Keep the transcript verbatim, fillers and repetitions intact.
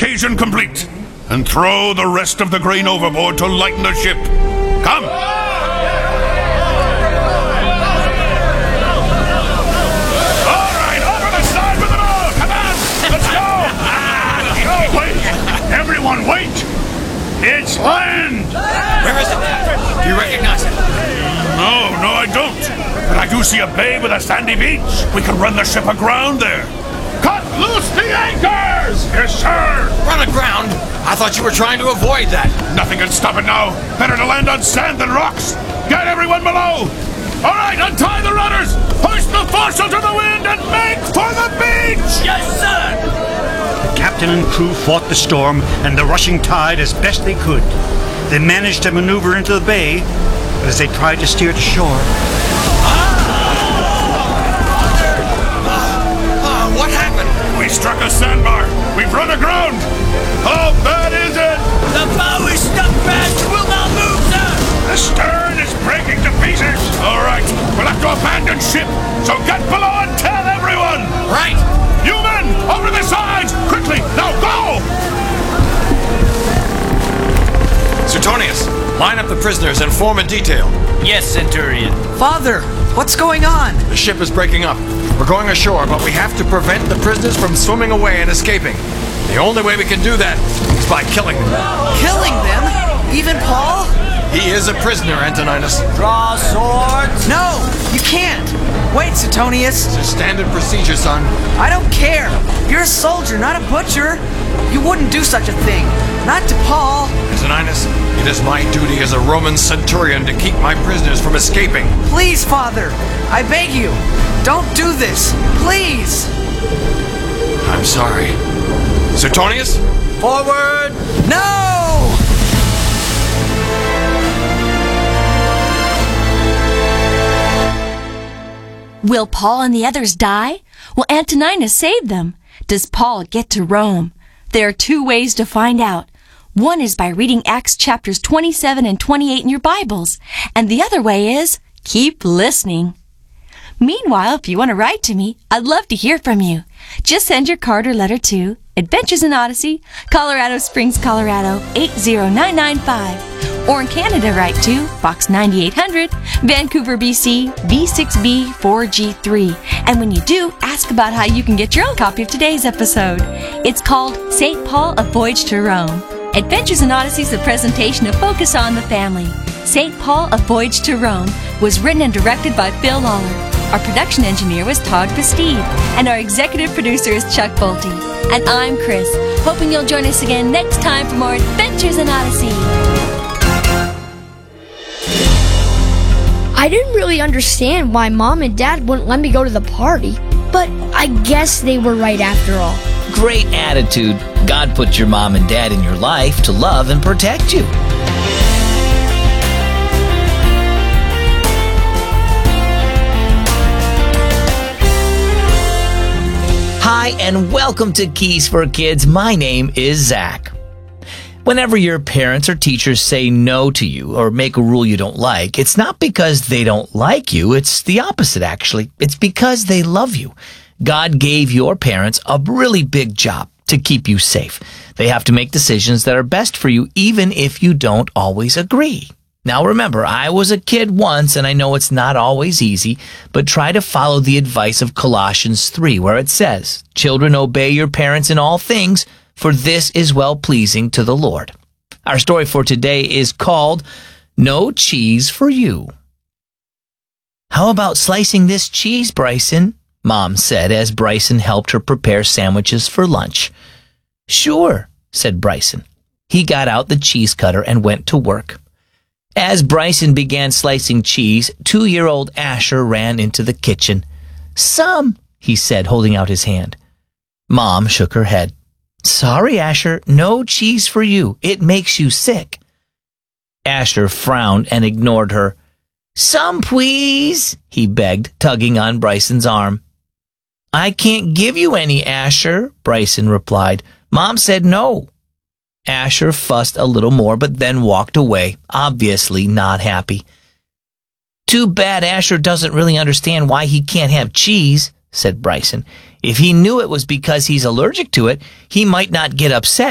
occasion complete, and throw the rest of the grain overboard to lighten the ship. Come! All right, over the side with it all! Come on! Let's go! No, wait! Everyone, wait! It's land! Where is it? Do you recognize it? No, no, I don't. But I do see a bay with a sandy beach. We can run the ship aground there. Cut loose the anchors! Yes, sir! Run aground? I thought you were trying to avoid that. Nothing can stop it now. Better to land on sand than rocks. Get everyone below! All right, untie the rudders! Hoist the foresail to the wind and make for the beach! Yes, sir! The captain and crew fought the storm and the rushing tide as best they could. They managed to maneuver into the bay, but as they tried to steer to shore... Uh, what happened? We struck a sandbar. We've run aground. How bad is it? The bow is stuck fast. Will not move, sir. The stern is breaking to pieces. All right, we'll have to abandon ship. So get below and tell everyone. Right. You men, over the sides! Quickly, now go! Suetonius, line up the prisoners and form a detail. Yes, Centurion. Father, what's going on? The ship is breaking up. We're going ashore, but we have to prevent the prisoners from swimming away and escaping. The only way we can do that is by killing them. Killing them? Even Paul? He is a prisoner, Antoninus. Draw swords. No, you can't. Wait, Suetonius. It's a standard procedure, son. I don't care. You're a soldier, not a butcher. You wouldn't do such a thing. Not to Paul. Antoninus, it is my duty as a Roman centurion to keep my prisoners from escaping. Please, Father. I beg you. Don't do this. Please. I'm sorry. Suetonius? Forward. No! Will Paul and the others die? Will Antoninus save them? Does Paul get to Rome? There are two ways to find out. One is by reading Acts chapters twenty-seven and twenty-eight in your Bibles, and the other way is keep listening. Meanwhile, if you want to write to me, I'd love to hear from you. Just send your card or letter to Adventures in Odyssey, Colorado Springs, Colorado eight zero nine nine five. Or in Canada, write to Box ninety-eight hundred, Vancouver, B C, V six B four G three. And when you do, ask about how you can get your own copy of today's episode. It's called Saint Paul, A Voyage to Rome. Adventures in Odyssey is a presentation of Focus on the Family. Saint Paul, A Voyage to Rome was written and directed by Phil Lawler. Our production engineer was Todd Prestige, and our executive producer is Chuck Bolte. And I'm Chris, hoping you'll join us again next time for more Adventures in Odyssey. I didn't really understand why Mom and Dad wouldn't let me go to the party, but I guess they were right after all. Great attitude. God put your mom and dad in your life to love and protect you. Hi, and welcome to Keys for Kids. My name is Zach. Whenever your parents or teachers say no to you or make a rule you don't like, it's not because they don't like you. It's the opposite, actually. It's because they love you. God gave your parents a really big job to keep you safe. They have to make decisions that are best for you, even if you don't always agree. Now remember, I was a kid once, and I know it's not always easy, but try to follow the advice of Colossians three, where it says, "Children, obey your parents in all things, for this is well-pleasing to the Lord." Our story for today is called No Cheese for You. "How about slicing this cheese, Bryson?" Mom said as Bryson helped her prepare sandwiches for lunch. "Sure," said Bryson. He got out the cheese cutter and went to work. As Bryson began slicing cheese, two-year-old Asher ran into the kitchen. "Some," he said, holding out his hand. Mom shook her head. "Sorry, Asher, no cheese for you. It makes you sick." Asher frowned and ignored her. "Some, please," he begged, tugging on Bryson's arm. "I can't give you any, Asher," Bryson replied. "Mom said no." Asher fussed a little more, but then walked away, obviously not happy. "Too bad Asher doesn't really understand why he can't have cheese," said Bryson. "If he knew it was because he's allergic to it, he might not get upset